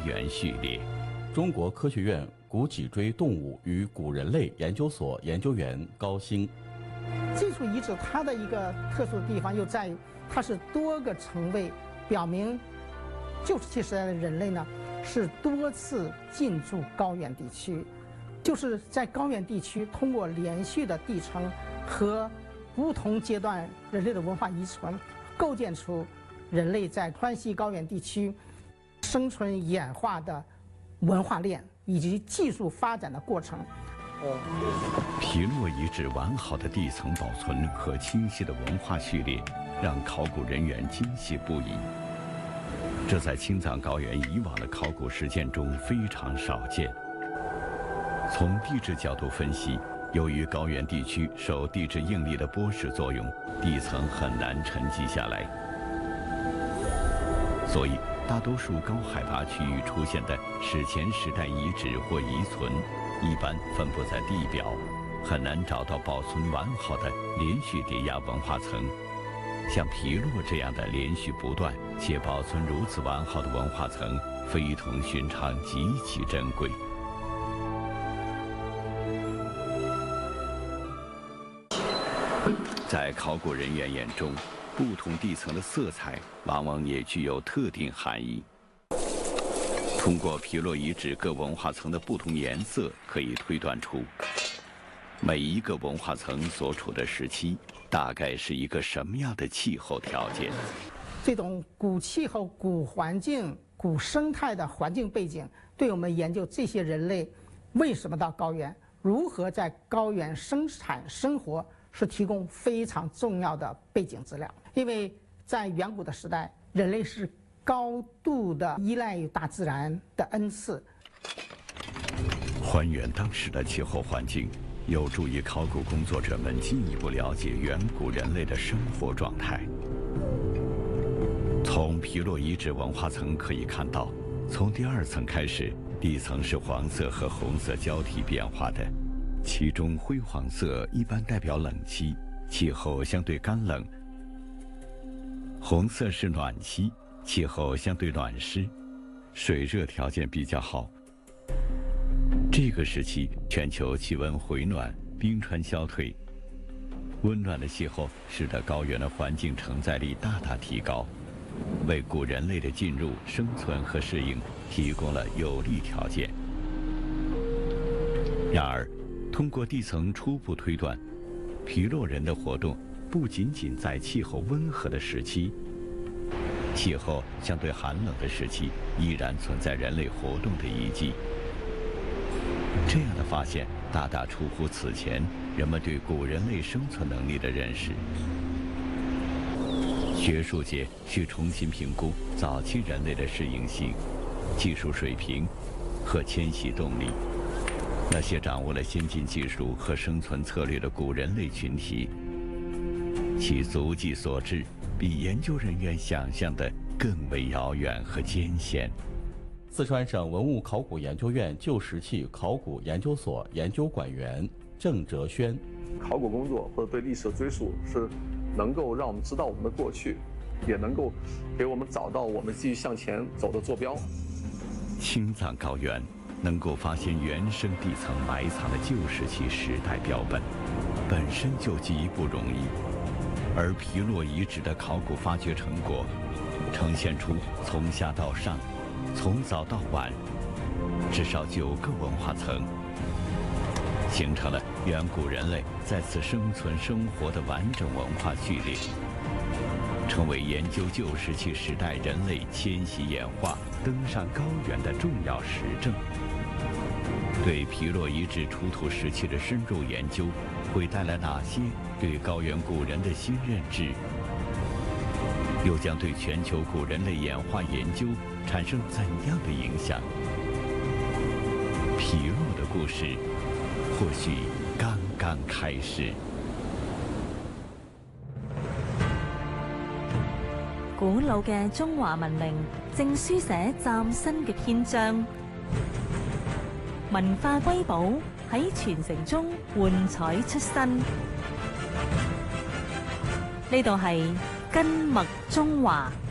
原序列。 中国科学院古脊椎动物与古人类研究所研究员高兴。 这处遗址它的一个特殊的地方又在于，它是多个层位，表明旧石器时代的人类呢是多次进驻高原地区，就是在高原地区通过连续的地层和不同阶段人类的文化遗存，构建出人类在川西高原地区生存演化的文化链以及技术发展的过程。 皮洛遗址完好的地层保存和清晰的文化序列，让考古人员惊喜不已。这在青藏高原以往的考古实践中非常少见。从地质角度分析，由于高原地区受地质应力的剥蚀作用，地层很难沉积下来，所以大多数高海拔区域出现的史前时代遗址或遗存，一般分布在地表，很难找到保存完好的连续叠压文化层。像皮洛这样的连续不断且保存如此完好的文化层，非同寻常，极其珍贵。在考古人员眼中，不同地层的色彩往往也具有特定含义。通过皮洛遗址各文化层的不同颜色，可以推断出每一个文化层所处的时期大概是一个什么样的气候条件。 这种古气候、古环境、古生态的环境背景，对我们研究这些人类为什么到高原，如何在高原生产生活，是提供非常重要的背景资料。因为在远古的时代，人类是高度的依赖于大自然的恩赐。 还原当时的气候环境，有助于考古工作者们进一步了解远古人类的生活状态。从皮洛遗址文化层可以看到，从第2层开始，地层是黄色和红色交替变化的，其中灰黄色一般代表冷期，气候相对干冷；红色是暖期，气候相对暖湿，水热条件比较好。这个时期，全球气温回暖，冰川消退，温暖的气候使得高原的环境承载力大大提高，为古人类的进入、生存和适应提供了有利条件。然而，通过地层初步推断，皮洛人的活动不仅仅在气候温和的时期，气候相对寒冷的时期依然存在人类活动的遗迹。这样的发现大大出乎此前人们对古人类生存能力的认识。学术界需重新评估早期人类的适应性、技术水平和迁徙动力。那些掌握了先进技术和生存策略的古人类群体，其足迹所至比研究人员想象的更为遥远和艰险。 四川省文物考古研究院旧石器考古研究所研究馆员郑哲轩： 考古工作或者对历史的追溯，是能够让我们知道我们的过去，也能够给我们找到我们继续向前走的坐标。 青藏高原能够发现原生地层埋藏的旧石器时代标本，本身就极不容易。而皮洛遗址的考古发掘成果，呈现出从下到上，从早到晚，至少9个文化层，形成了远古人类在此生存生活的完整文化序列，成为研究旧石器时代人类迁徙演化、登上高原的重要实证。对皮洛遗址出土石器的深入研究，会带来哪些对高原古人的新认知？又将对全球古人类演化研究产生怎样的影响？皮洛的故事或许剛剛開始。 古老嘅中華文明正書寫嶄新嘅篇章，文化瑰寶喺傳承中喚彩出新。呢度係根脈中華。